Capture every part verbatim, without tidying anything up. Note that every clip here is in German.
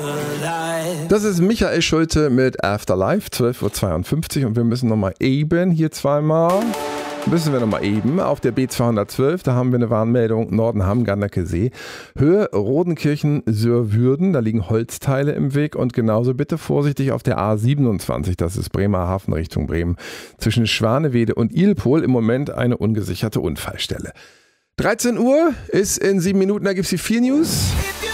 Das ist Michael Schulte mit Afterlife, zwölf Uhr zweiundfünfzig und wir müssen nochmal eben hier zweimal, müssen wir nochmal eben auf der B zweihundertzwölf, da haben wir eine Warnmeldung Norden-Hamm-Gandake-See, Höhe Rodenkirchen-Sörwürden, da liegen Holzteile im Weg und genauso bitte vorsichtig auf der A siebenundzwanzig, das ist Bremerhaven Richtung Bremen, zwischen Schwanewede und Ilpol im Moment eine ungesicherte Unfallstelle. dreizehn Uhr ist in sieben Minuten, da gibt es die vier News.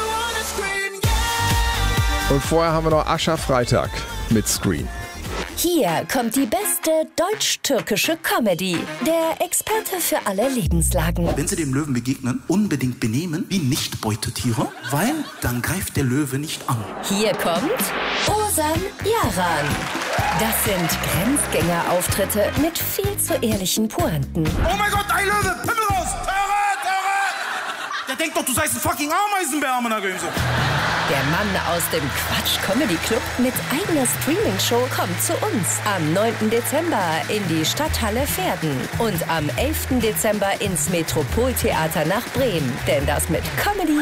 Und vorher haben wir noch Ascherfreitag mit Screen. Hier kommt die beste deutsch-türkische Comedy. Der Experte für alle Lebenslagen. Wenn Sie dem Löwen begegnen, unbedingt benehmen wie Nicht-Beutetiere, weil dann greift der Löwe nicht an. Hier kommt Ozan Yaran. Das sind Grenzgänger-Auftritte mit viel zu ehrlichen Pointen. Oh mein Gott, ein Löwe! Pimmel raus! Töre, Töre! Der denkt doch, du seist ein fucking Ameisenbär, Mann. Der Mann aus dem Quatsch-Comedy-Club mit eigener Streaming-Show kommt zu uns. Am neunten Dezember in die Stadthalle Verden und am elften Dezember ins Metropoltheater nach Bremen. Denn das mit Comedy,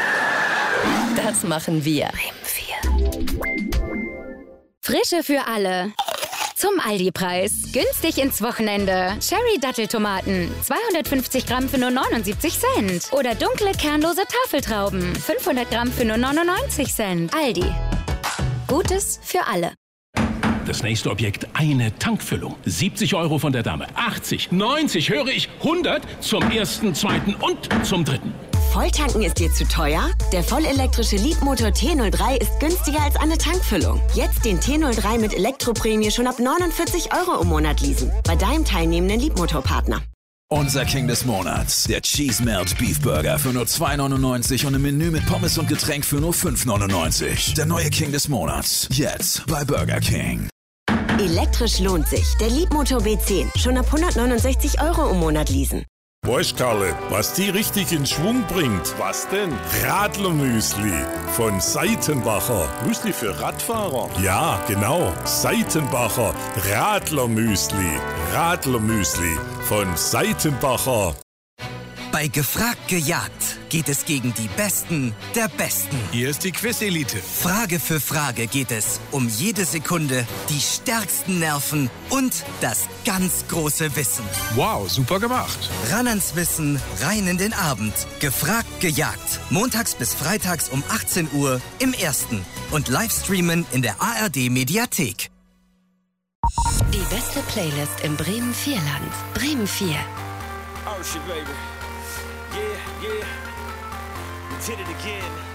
das machen wir. Bremen vier. Frische für alle. Zum Aldi-Preis. Günstig ins Wochenende. Cherry-Datteltomaten. zweihundertfünfzig Gramm für nur neunundsiebzig Cent. Oder dunkle, kernlose Tafeltrauben. fünfhundert Gramm für nur neunundneunzig Cent. Aldi. Gutes für alle. Das nächste Objekt, eine Tankfüllung. siebzig Euro von der Dame. achtzig, neunzig, höre ich. hundert zum ersten, zweiten und zum dritten. Volltanken ist dir zu teuer? Der vollelektrische Leapmotor T null drei ist günstiger als eine Tankfüllung. Jetzt den T null drei mit Elektroprämie schon ab neunundvierzig Euro im Monat leasen. Bei deinem teilnehmenden Leapmotor-Partner. Unser King des Monats, der Cheese Melt Beef Burger für nur zwei neunundneunzig und im Menü mit Pommes und Getränk für nur fünf neunundneunzig. Der neue King des Monats, jetzt bei Burger King. Elektrisch lohnt sich. Der Leapmotor B zehn, schon ab hundertneunundsechzig Euro im Monat leasen. Weißt Karle, was die richtig in Schwung bringt? Was denn? Radlermüsli von Seitenbacher. Müsli für Radfahrer? Ja, genau. Seitenbacher Radlermüsli. Radlermüsli von Seitenbacher. Bei Gefragt gejagt geht es gegen die Besten der Besten. Hier ist die Quiz-Elite. Frage für Frage geht es um jede Sekunde, die stärksten Nerven und das ganz große Wissen. Wow, super gemacht. Ran ans Wissen, rein in den Abend. Gefragt gejagt. Montags bis freitags um achtzehn Uhr im Ersten und Livestreamen in der A R D-Mediathek. Die beste Playlist im Bremen vier Land. Bremen vier. Oh shit, baby. Yeah, yeah. We did it again.